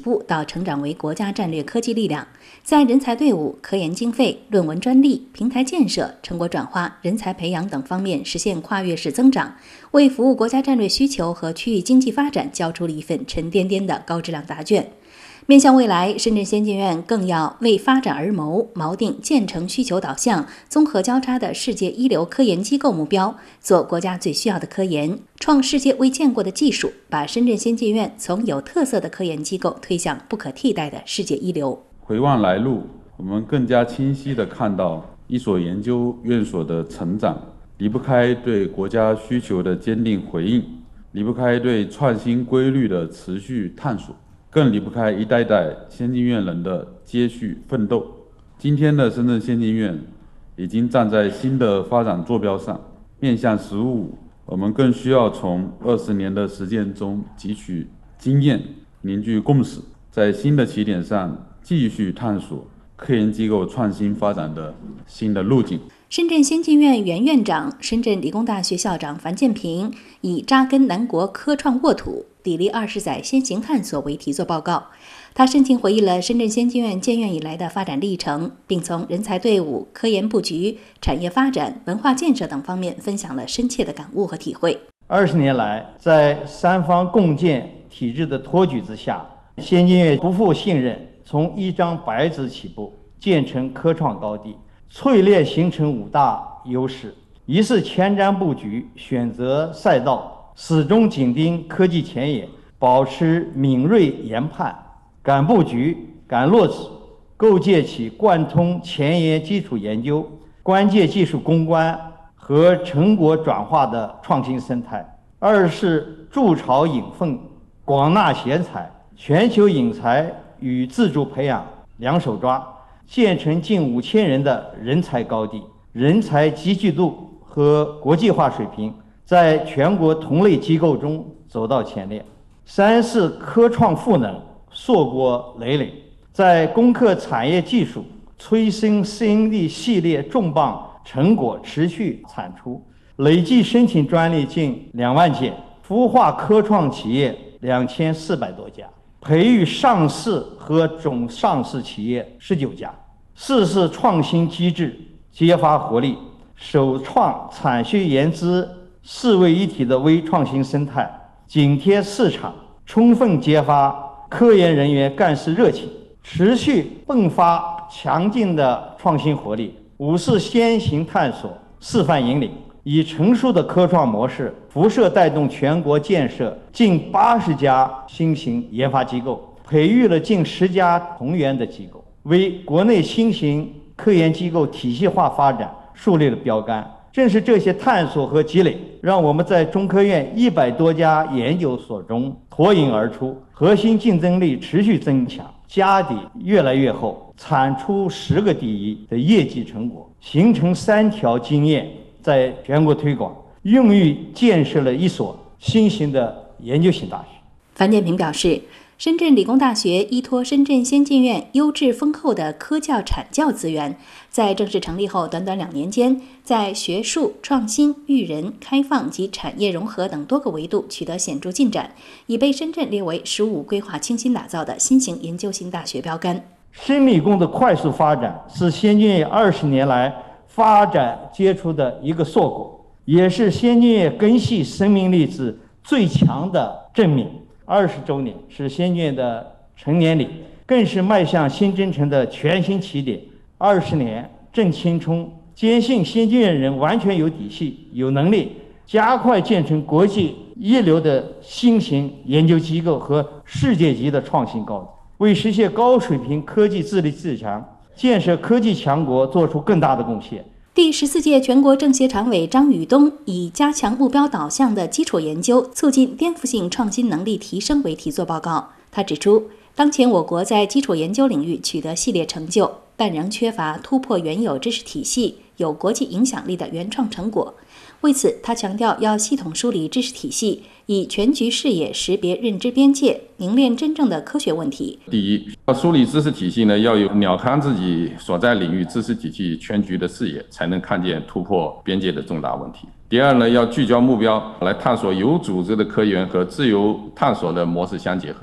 步到成长为国家战略科技力量，在人才队伍、科研经费、论文专利、平台建设、成果转化、人才培养等方面实现跨越式增长，为服务国家战略需求和区域经济发展交出了一份沉甸甸的高质量答卷。面向未来，深圳先进院更要为发展而谋，锚定建成需求导向、综合交叉的世界一流科研机构目标，做国家最需要的科研，创世界未见过的技术，把深圳先进院从有特色的科研机构推向不可替代的世界一流。 回望来路，我们更加清晰地看到一所研究院所的成长，离不开对国家需求的坚定回应，离不开对创新规律的持续探索，更离不开一代代先进院人的接续奋斗。今天的深圳先进院已经站在新的发展坐标上，面向15，我们更需要从20年的实践中汲取经验，凝聚共识，在新的起点上继续探索科研机构创新发展的新的路径。 深圳先进院原院长、深圳理工大学校长樊建平以扎根南国科创沃土，砥砺20载先行探索为题作报告。他深情回忆了深圳先进院建院以来的发展历程，并从人才队伍、科研布局、产业发展、文化建设等方面分享了深切的感悟和体会。 20年来，在三方共建体制的托举之下，先进院不负信任，从一张白纸起步，建成科创高地，淬炼形成5大优势。一是前瞻布局，选择赛道，始终紧盯科技前沿，保持敏锐研判，敢布局、敢落实，构建起贯通前沿基础研究、关键技术攻关和成果转化的创新生态。二是筑巢引凤，广纳贤才，全球引才与自主培养两手抓，建成近5000人的人才高地，人才集聚度和国际化水平在全国同类机构中走到前列。三是科创赋能，硕果累累，在攻克产业技术、催生新力系列重磅成果持续产出，累计申请专利近2万件，孵化科创企业2400多家，培育上市和准上市企业19家。四是创新机制揭发活力，首创产学研资4位一体的微创新生态，紧贴市场，充分揭发科研人员干事热情，持续迸发强劲的创新活力。五是先行探索，示范引领，以成熟的科创模式辐射带动全国建设近80家新型研发机构，培育了近10家同源的机构，为国内新型科研机构体系化发展树立了标杆。正是这些探索和积累，让我们在中科院100多家研究所中脱颖而出，核心竞争力持续增强，家底越来越厚，产出10个第一的业绩成果，形成3条经验，在全国推广，孕育建设了一所新型的研究型大学。 樊建平表示，深圳理工大学依托深圳先进院优质丰厚的科教产教资源，在正式成立后短短2年间，在学术、创新、育人、开放及产业融合等多个维度取得显著进展，已被深圳列为15规划倾心打造的新型研究型大学标杆。 深理工的快速发展是先进院20年来发展结出的一个硕果，也是先进院根系生命力值最强的证明。20周年是先进院的成年礼，更是迈向新征程的全新起点。20年正青春，坚信先进院人完全有底气、有能力，加快建成国际一流的新型研究机构和世界级的创新高地，为实现高水平科技自立自强、建设科技强国做出更大的贡献。 第14届全国政协常委张宇东以加强目标导向的基础研究，促进颠覆性创新能力提升为题作报告。他指出，当前我国在基础研究领域取得系列成就，但仍缺乏突破原有知识体系、有国际影响力的原创成果。为此，他强调要系统梳理知识体系，以全局视野识别认知边界，凝练真正的科学问题。 第一，要梳理知识体系呢，要有鸟瞰自己所在领域知识体系全局的视野，才能看见突破边界的重大问题。第二呢，要聚焦目标，来探索有组织的科研和自由探索的模式相结合，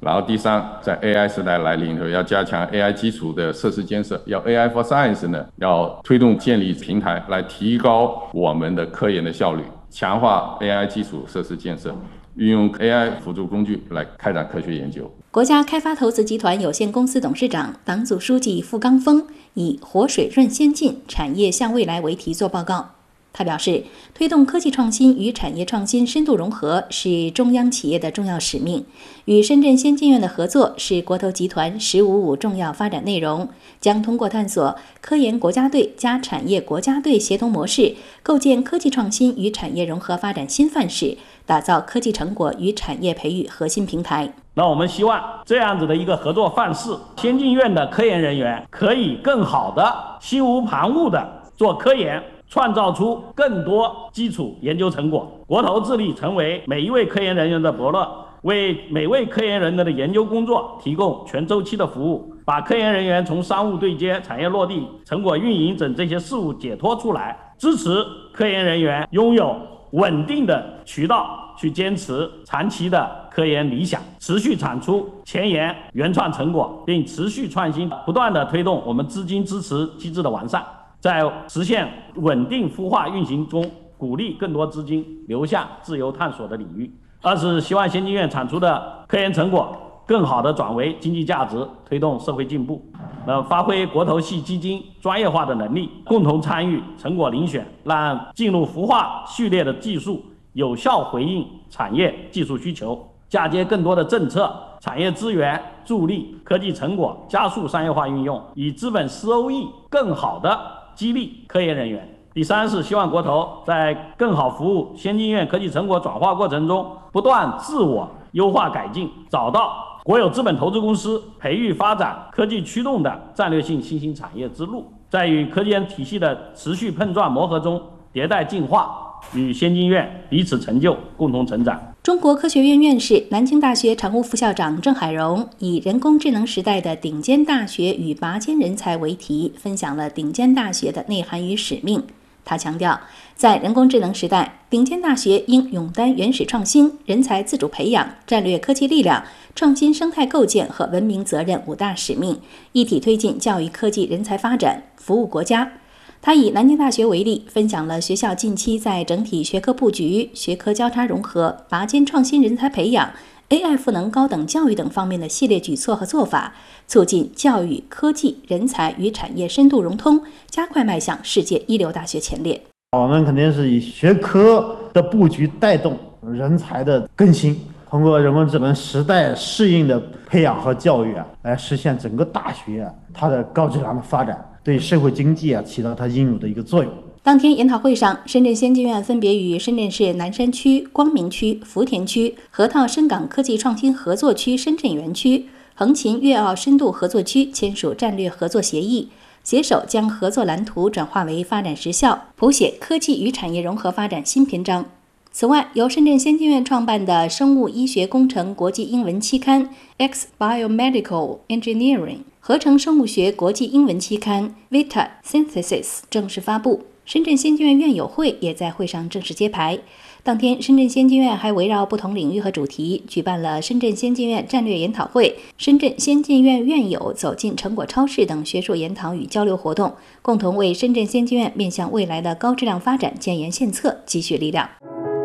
然后第三，在 AI 时代来临后，要加强 AI 基础的设施建设，要 AI for Science 呢，要推动建立平台来提高我们的科研的效率，强化 AI 基础设施建设，运用 AI 辅助工具来开展科学研究。 国家开发投资集团有限公司董事长、党组书记傅刚峰以"活水润先进，产业向未来"为题作报告。他表示，推动科技创新与产业创新深度融合是中央企业的重要使命，与深圳先进院的合作是国投集团“1055”重要发展内容，将通过探索科研国家队加产业国家队协同模式，构建科技创新与产业融合发展新范式，打造科技成果与产业培育核心平台。 那我们希望这样子的一个合作范式，先进院的科研人员可以更好的心无旁骛的做科研，创造出更多基础研究成果。国投致力成为每一位科研人员的伯乐，为每位科研人员的研究工作提供全周期的服务，把科研人员从商务对接、产业落地、成果运营等这些事务解脱出来，支持科研人员拥有稳定的渠道去坚持长期的科研理想，持续产出前沿原创成果，并持续创新，不断地推动我们资金支持机制的完善，在实现稳定孵化运行中，鼓励更多资金流向自由探索的领域。二是希望先进院产出的科研成果更好地转为经济价值，推动社会进步。发挥国投系基金专业化的能力，共同参与成果遴选，让进入孵化序列的技术有效回应产业技术需求，嫁接更多的政策、产业资源，助力科技成果加速商业化运用，以资本收益更好地激励科研人员。第三是希望国投在更好服务先进院科技成果转化过程中，不断自我优化改进，找到国有资本投资公司培育发展科技驱动的战略性新兴产业之路，在与科研体系的持续碰撞磨合中迭代进化，与先进院彼此成就，共同成长。 中国科学院院士、南京大学常务副校长郑海荣以"人工智能时代的顶尖大学与拔尖人才"为题，分享了顶尖大学的内涵与使命。他强调，在人工智能时代，顶尖大学应勇担原始创新、人才自主培养、战略科技力量、创新生态构建和文明责任5大使命，一体推进教育科技人才发展，服务国家。他以南京大学为例，分享了学校近期在整体学科布局、学科交叉融合、拔尖创新人才培养、AI 赋能高等教育等方面的系列举措和做法，促进教育、科技、人才与产业深度融通，加快迈向世界一流大学前列。 我们肯定是以学科的布局带动人才的更新，通过人工智能时代适应的培养和教育来实现整个大学它的高质量的发展，对社会经济起到它应有的一个作用。 当天研讨会上，深圳先进院分别与深圳市南山区、光明区、福田区、河套深港科技创新合作区深圳园区、横琴粤澳深度合作区签署战略合作协议，携手将合作蓝图转化为发展实效，谱写科技与产业融合发展新篇章。此外，由深圳先进院创办的生物医学工程国际英文期刊 X Biomedical Engineering 合成生物学国际英文期刊 Vita Synthesis 正式发布。深圳先进院院友会也在会上正式揭牌。当天，深圳先进院还围绕不同领域和主题，举办了深圳先进院战略研讨会、深圳先进院院友走进成果超市等学术研讨与交流活动，共同为深圳先进院面向未来的高质量发展建言献策，积蓄力量。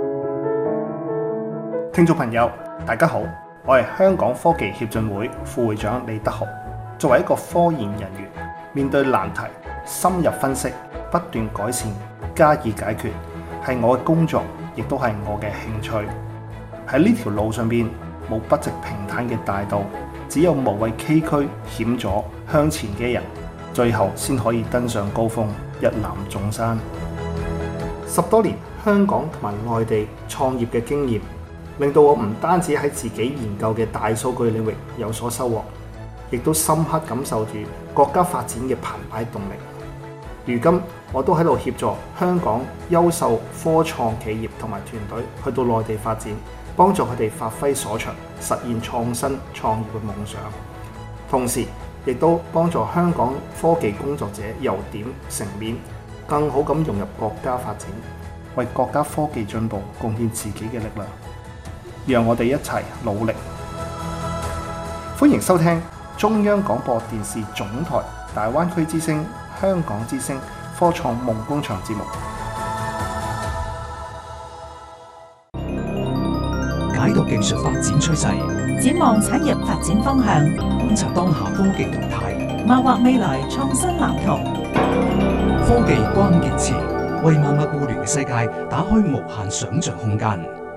聽眾朋友，大家好，我係香港科技協進會副會長李德豪。作為一個科研人員，面對難題，深入分析，不斷改善，加以解決，係我嘅工作，亦都係我嘅興趣。喺呢條路上邊，冇不直平坦嘅大道，只有無畏崎嶇險阻向前嘅人，最後先可以登上高峰，一覽眾山。10多年香港同埋內地創業嘅經驗，令到我唔單止喺自己研究嘅大數據領域有所收穫，亦都深刻感受住國家發展嘅澎湃動力。如今我都喺度協助香港優秀科創企業同埋團隊去到內地發展，幫助佢哋發揮所長，實現創新創業嘅夢想。同時亦都幫助香港科技工作者由點成面，更好咁融入國家發展，為國家科技進步貢獻自己嘅力量。讓我哋一齊努力。 歡迎收聽中央廣播電視總台大灣區之聲、香港之聲科創夢工場節目。 解讀技術發展趨勢， 展望產業發展方向， 觀察當下科技動態， 謀劃未來創新藍圖。 科技關鍵詞，為萬物互聯嘅世界打開無限想像空間。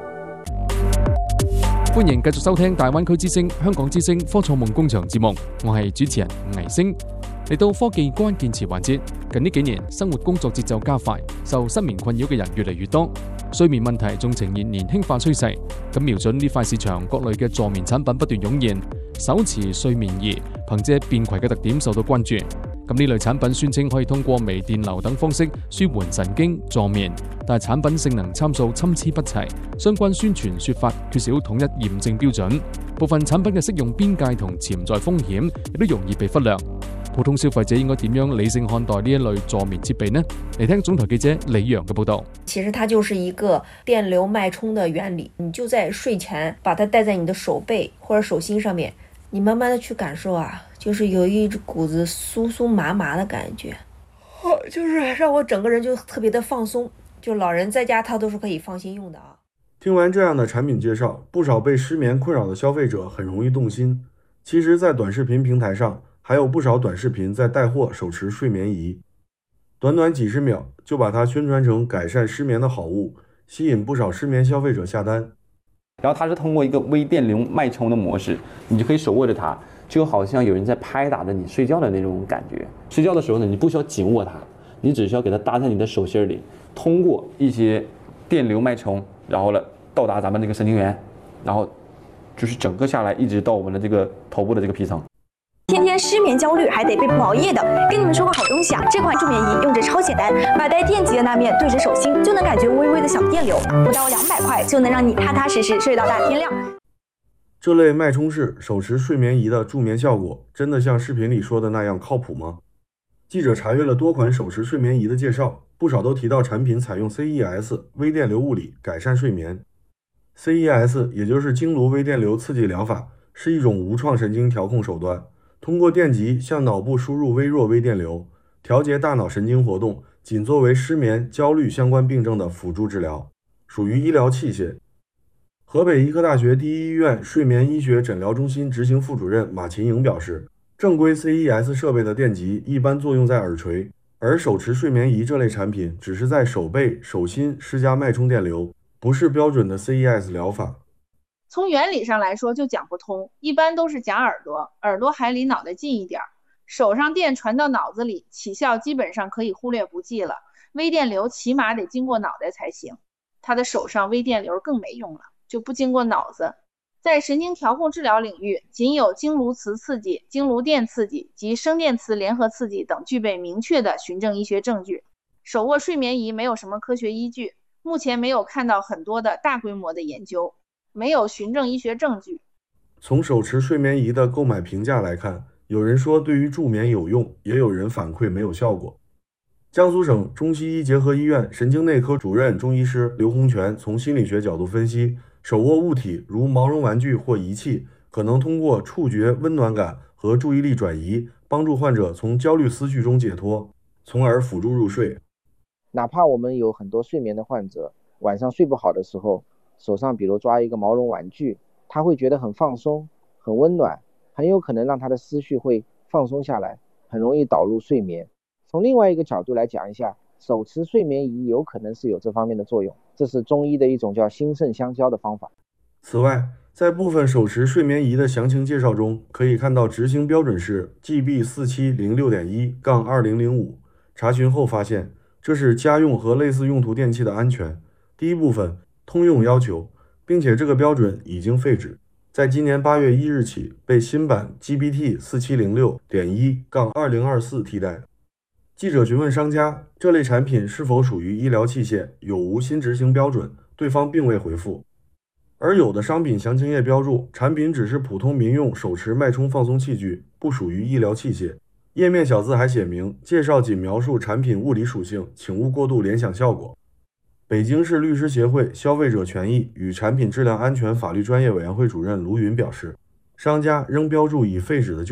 歡迎繼續收聽大灣區之聲、香港之聲科創夢工場節目，我係主持人倪星。嚟到科技關鍵詞環節，近呢幾年生活工作節奏加快，受失眠困擾嘅人越嚟越多，睡眠問題仲呈現年輕化趨勢。咁瞄準呢塊市場，各類嘅助眠產品不斷湧現，手持睡眠儀憑借便攜嘅特點受到關注。咁呢類產品宣稱可以通過微電流等方式舒緩神經助眠，但係產品性能參數參差不齊，相關宣傳說法缺少統一驗證標準，部分產品嘅適用邊界同潛在風險亦都容易被忽略。普通消費者應該點樣理性看待呢一類助眠設備呢？嚟聽總台記者李陽嘅報道。 其實它就是一個電流脈衝的原理，你就在睡前把它戴在你的手背或者手心上面，你慢慢的去感受啊，就是有一股子酥酥麻麻的感覺，就是讓我整個人就特別的放鬆，就老人在家他都是可以放心用的啊。 聽完這樣的產品介紹，不少被失眠困擾的消費者很容易動心。其實在短視頻平台上還有不少短視頻在帶貨手持睡眠儀，短短幾十秒就把它宣傳成改善失眠的好物，吸引不少失眠消費者下單。 然後它是通過一個微電流脈衝的模式，你就可以手握着它，就好像有人在拍打着你睡覺的那種感覺。睡覺的時候呢，你不需要緊握它，你只需要給它搭在你的手心裏，通過一些電流脈衝，然後呢到達咱們這個神經元，然後就是整個下來一直到我們的這個頭部的這個皮層。 天天失眠焦慮還得背不熬夜的，跟你們說個好東西啊！這款助眠儀用着超簡單，把帶電極的那面對着手心，就能感覺微微的小電流，不到200塊就能讓你踏踏實實睡到大天亮。 這類脈衝式手持睡眠儀的助眠效果，真的像視頻裡說的那樣靠譜嗎？記者查閱了多款手持睡眠儀的介紹，不少都提到產品採用 CES 微電流物理改善睡眠。CES 也就是經顱微電流刺激療法，是一種無創神經調控手段。通過電極向腦部輸入微弱微電流，調節大腦神經活動，僅作為失眠、焦慮相關病症的輔助治療，屬於醫療器械。河北醫科大學第一醫院睡眠醫學診療中心執行副主任馬琴穎表示，正規 CES 設備的電極一般作用在耳垂，而手持睡眠儀這類產品只是在手背、手心施加脈衝電流，不是標準的 CES 療法。 從原理上來說就講不通，一般都是夾耳朵，耳朵還離腦袋近一點，手上電傳到腦子裡，起效基本上可以忽略不計了。微電流起碼得經過腦袋才行，他的手上微電流更沒用了，就不經過腦子。在神經調控治療領域，僅有經顱磁刺激、經顱電刺激及聲電磁聯合刺激等具備明確的循證醫學證據。手握睡眠儀沒有什麼科學依據，目前沒有看到很多的大規模的研究，沒有循證醫學證據。 從手持睡眠儀的購買評價來看，有人說對於助眠有用，也有人反饋沒有效果。江蘇省中西醫結合醫院神經內科主任中醫師劉洪全從心理學角度分析，手握物體如毛絨玩具或儀器，可能通過觸覺溫暖感和注意力轉移，幫助患者從焦慮思緒中解脫，從而輔助入睡。 哪怕我們有很多睡眠的患者，晚上睡不好的時候，手上比如抓一個毛絨玩具，他會覺得很放鬆、很溫暖，很有可能讓他的思緒會放鬆下來，很容易導入睡眠。從另外一個角度來講一下，手持睡眠儀有可能是有這方面的作用，這是中醫的一種叫心腎相交的方法。 此外，在部分手持睡眠儀的詳情介紹中，可以看到執行標準是 GB4706.1-2005，查詢後發現，這是家用和類似用途電器的安全第一部分通用要求，並且這個標準已經廢止，在今年8月1日起被新版 GPT4706.1-2024 替代。記者詢問商家，這類產品是否屬於醫療器械，有無新執行標準，對方並未回復。而有的商品詳情頁標注，產品只是普通民用手持脈衝放鬆器具，不屬於醫療器械。頁面小字還寫明，介紹僅描述產品物理屬性，請勿過度聯想效果。北京市律師協會消費者權益與產品質量安全法律專業委員會主任盧雲表示， 商家仍标注已废止的